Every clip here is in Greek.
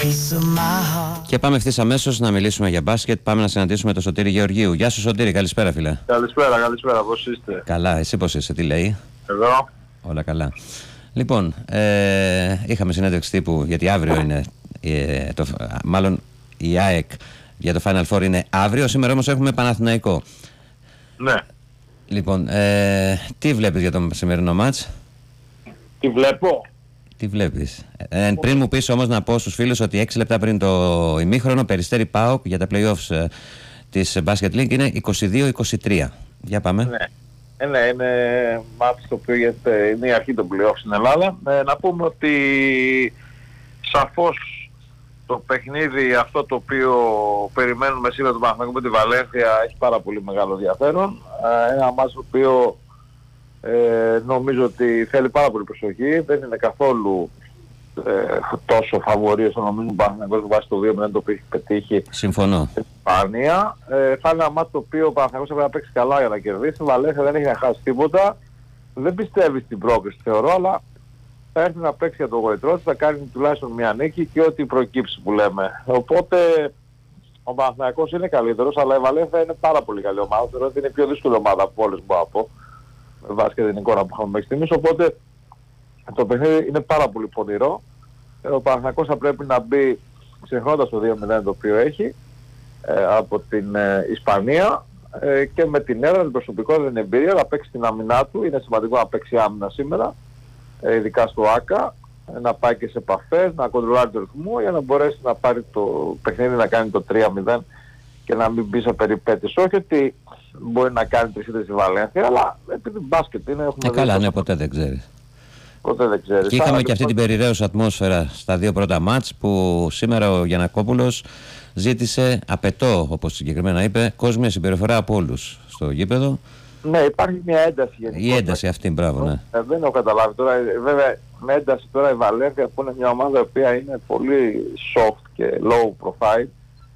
Και πάμε ευθύς αμέσως να μιλήσουμε για μπάσκετ. Πάμε να συναντήσουμε τον Σωτήρη Γεωργίου. Γεια σου Σωτήρη, καλησπέρα φίλε. Καλησπέρα, πώς είστε? Καλά, εσύ πώς είσαι, τι λέει? Εδώ. Όλα καλά. Λοιπόν, είχαμε συνέντευξη τύπου, γιατί αύριο είναι, μάλλον η ΑΕΚ για το Final Four είναι αύριο, σήμερα όμως έχουμε Παναθηναϊκό. Ναι. Λοιπόν, τι βλέπεις για το σημερινό μάτς? Τι βλέπω? Τι βλέπεις? Πριν μου πεις όμως να πω στους φίλους ότι 6 λεπτά πριν το ημίχρονο Περιστέρι ΠΑΟΚ για τα play-offs της Basket League είναι 22-23. Για πάμε. Ναι, είναι μάτς το οποίο είναι η αρχή των play-offs στην Ελλάδα. Να πούμε ότι σαφώς το παιχνίδι αυτό το οποίο περιμένουμε σήμερα το Παναθηναϊκό με τη Βαλένθια έχει πάρα πολύ μεγάλο ενδιαφέρον. Ένα μάτς το οποίο νομίζω ότι θέλει πάρα πολύ προσοχή. Δεν είναι καθόλου τόσο φαβορί όσο νομίζω ο Παναθηναϊκός βάσει το 2-0 το οποίο έχει πετύχει. Συμφωνώ. Στην Ισπανία. Θα είναι ένα μάτι το οποίο ο Παναθηναϊκός έπρεπε να παίξει καλά για να κερδίσει. Η Βαλένθια δεν έχει να χάσει τίποτα. Δεν πιστεύει στην πρόκριση θεωρώ, αλλά θα έρθει να παίξει για το γοητρό, θα κάνει τουλάχιστον μια νίκη και ό,τι προκύψει που λέμε. Οπότε ο Παναθηναϊκός είναι καλύτερος, αλλά η Βαλένθια είναι πάρα πολύ καλή ομάδα. Θεωρώ ότι είναι η πιο δύσκολη ομάδα από όλες μπορώ να πω. Με βάση και την εικόνα που είχαμε μέχρι στιγμής. Οπότε το παιχνίδι είναι πάρα πολύ πονηρό. Ο Παναθηναϊκός θα πρέπει να μπει ξεχνώντας το 2-0 το οποίο έχει από την Ισπανία και με την έδρα, την προσωπικότητα, την εμπειρία να παίξει την άμυνά του. Είναι σημαντικό να παίξει άμυνα σήμερα, ειδικά στο ΆΚΑ, να πάει και σε επαφές, να κοντρολάρει το ρυθμό για να μπορέσει να πάρει το παιχνίδι, να κάνει το 3-0 και να μην μπει σε περιπέτειες. Όχι ότι μπορεί να κάνει τρισίδες η Βαλένθια, αλλά επειδή μπάσκετ είναι... Καλά, ναι, ποτέ δεν ξέρεις. Ποτέ δεν ξέρεις. Και είχαμε και αυτή την περιραίουσα ατμόσφαιρα στα δύο πρώτα μάτς που σήμερα ο Γιαννακόπουλος ζήτησε, απαιτώ όπως συγκεκριμένα είπε, κόσμια συμπεριφορά από όλους στο γήπεδο. Ναι, υπάρχει μια ένταση γενικότερα. Η ένταση αυτή, μπράβο, ναι. Δεν έχω καταλάβει τώρα, βέβαια με ένταση τώρα η Βαλένθια που είναι μια ομάδα η οποία είναι πολύ soft και low profile.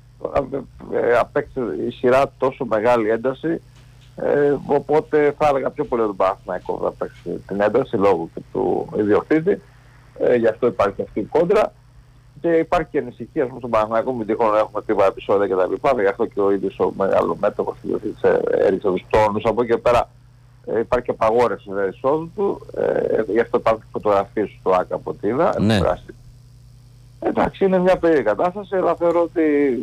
Απέκτησε η σειρά τόσο μεγάλη ένταση, οπότε θα έλεγα πιο πολύ τον Παναθηναϊκό θα παίξει την ένταση λόγω και του ιδιοκτήτη, γι' αυτό υπάρχει αυτή η κόντρα και υπάρχει και ανησυχία στον Παναθηναϊκό, μην τυχόν έχουμε τίποτα επεισόδια κτλ. Γι' αυτό και ο ίδιος ο μεγάλο μέτωπος έριξε τους τόνους, από εκεί και πέρα υπάρχει και απαγόρευση εισόδου του, γι' αυτό υπάρχουν φωτογραφίες στο ΆΚΑ από ό,τι είδα. Ναι. Εντάξει, είναι μια περίεργη κατάσταση, αλλά θεωρώ ότι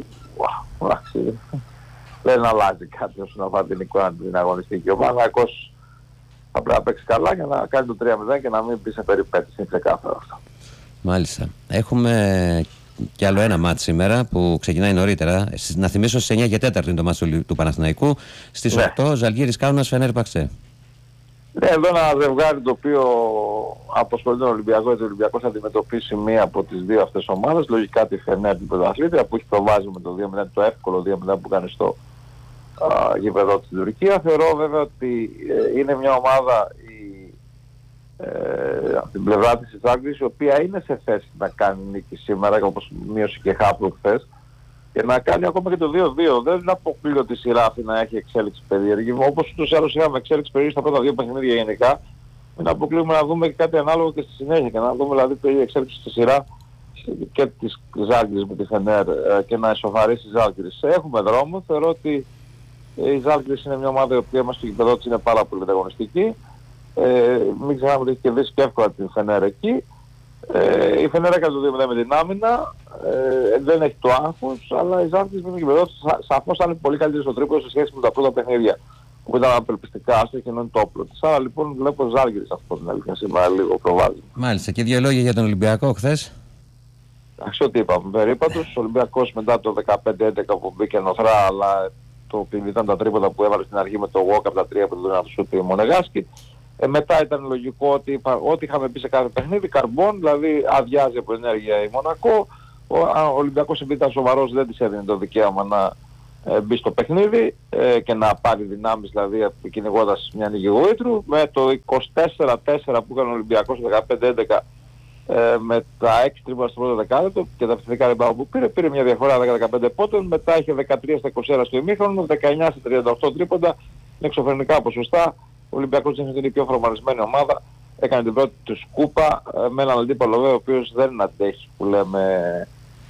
δεν αλλάζει κάτι όσον αφορά την εικόνα την αγωνιστική. Ο Παναθηναϊκός θα πρέπει να παίξει καλά για να κάνει το 3-0 και να μην μπει σε περιπέτειες. Είναι ξεκάθαρο αυτό. Μάλιστα. Έχουμε κι άλλο ένα μάτς σήμερα που ξεκινάει νωρίτερα. Να θυμίσω στις 9 και 4 είναι το μάτς του Παναθηναϊκού. Στις 8 Ζαλγκίρις Κάουνας Φενέρμπαξε. Ναι, εδώ ένα ζευγάρι το οποίο αποσχολεί τον Ολυμπιακό, γιατί ο Ολυμπιακός θα αντιμετωπίσει μία από τις δύο αυτές ομάδες. Λογικά τη Φενέρ την πρωταθλήτρια που έχει προβάζει με το 2-0, το εύκολο 2-0 που κάνει στο γήπεδο της Τουρκία. Θεωρώ βέβαια ότι είναι μια ομάδα από την πλευρά της Ζάλγκιρις η οποία είναι σε θέση να κάνει νίκη σήμερα, όπως μείωσε και Χάπρου χθες, και να κάνει ακόμα και το 2-2. Δεν αποκλείω τη σειρά αυτή να έχει εξέλιξη περίεργη. Όπως ούτως ή άλλως είχαμε εξέλιξη περίεργη στα πρώτα δύο παιχνίδια γενικά, μην αποκλείουμε να δούμε και κάτι ανάλογο και στη συνέχεια και να δούμε δηλαδή το ίδιο εξέλιξη στη σειρά και της Ζάλγκιρις με τη Φενέρ και να ισοφαρίσει η Ζάλγκιρις. Έχουμε δρόμο. Θεωρώ ότι η Ζάλγκιρις είναι μια ομάδα η οποία μας στο γήπεδο της είναι πάρα πολύ ανταγωνιστική. Μην ξεχνάμε ότι έχει κερδίσει και εύκολα την Φενέρ εκεί. Η Φενέρ έκανε το 2-0 με την άμυνα, δεν έχει το άγχος, αλλά η Ζάλγκιρις με το γήπεδο σαφώς θα είναι πολύ καλύτερη στο τρίποντο σε σχέση με τα πρώτα παιχνίδια που ήταν απελπιστικά, άστο και ενώ είναι το όπλο της. Άρα λοιπόν βλέπω Ζάλγκιρις αυτό την αλήθεια σήμερα λίγο προβάζει. Μάλιστα. Και δύο λόγια για τον Ολυμπιακό χθες. Εντάξει, ό,τι είπαμε, περίπατος. Ο Ολυμπιακός μετά το 15-11 που μπήκε νοθρά, αλλά το οποίο ήταν τα τρίποτα που έβαλε στην αρχή με το walk από τα τρία που δεν να του σούτει ο Μονεγάσκι. Μετά ήταν λογικό ότι ό,τι είχαμε πει σε κάθε παιχνίδι, καρμπών, δηλαδή αδειάζει από ενέργεια η Μονακό. Ο Ολυμπιακός επειδή ήταν σοβαρός δεν της έδινε το δικαίωμα να μπει στο παιχνίδι και να πάρει δυνάμεις, δηλαδή κυνηγώντας μια νίκη γοήτρου. Με το 24-4 που έκανε ο Ολυμπιακός το 15-11 με τα 6 τρίποντα στο πρώτο δεκάλεπτο και τα επιθετικά ρεμπάου που πήρε μια διαφορά 10-15 πόντων. Μετά είχε 13-21 στο ημίχρονο, 19-38 τρίποντα, είναι εξωφρενικά ποσοστά. Ο Ολυμπιακός είναι η πιο φορμαρισμένη ομάδα, έκανε την πρώτη του σκούπα με έναν αντίπαλο βέβαια ο οποίος δεν αντέχει που λέμε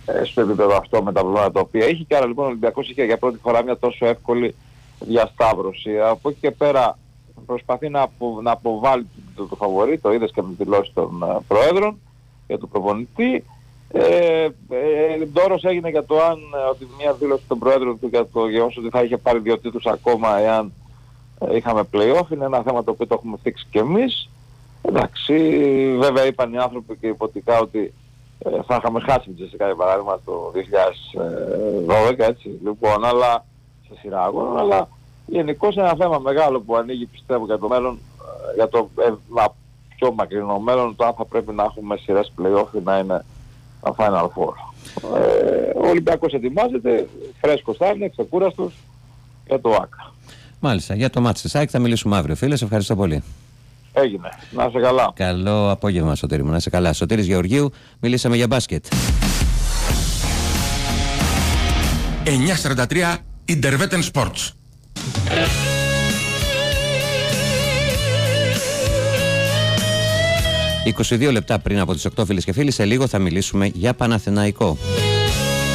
στο επίπεδο αυτό με τα προβλήματα τα οποία είχε, και άρα λοιπόν ο Ολυμπιακός είχε για πρώτη φορά μια τόσο εύκολη διασταύρωση. Από εκεί και πέρα προσπαθεί να αποβάλει το φαβορί, το είδες και με τη δηλώση των προέδρων για του προπονητή. Ντόρος έγινε για το αν, ότι μια δήλωση των προέδρων του για το γεγονός ότι θα είχε πάρει 2 τίτλους ακόμα εάν είχαμε play-off. Είναι ένα θέμα το οποίο το έχουμε θίξει και εμείς. Εντάξει, βέβαια είπαν οι άνθρωποι και υποτικά ότι θα είχαμε χάσει την Τζεσικά για παράδειγμα το 2012, έτσι, λοιπόν, αλλά σε σειρά αγώνων, αλλά γενικώς είναι ένα θέμα μεγάλο που ανοίγει, πιστεύω, για το μέλλον, για το πιο μακρινό μέλλον, το αν θα πρέπει να έχουμε σειρές play-off ή να είναι τα Final Four. Ο Ολυμπιακός ετοιμάζεται, φρέσκος θα είναι, ξεκούραστος για το ΆΚΑ. Μάλιστα, για το μάτς της ΑΕΚ θα μιλήσουμε αύριο, φίλε. Σε ευχαριστώ πολύ. Έγινε. Να είσαι καλά. Καλό απόγευμα, Σωτήρη μου. Να είσαι καλά. Σωτήρης Γεωργίου, μιλήσαμε για μπάσκετ. 9:43 Interwetten Sports. 22 λεπτά πριν από τις 8, φίλες και φίλοι, σε λίγο θα μιλήσουμε για Παναθηναϊκό.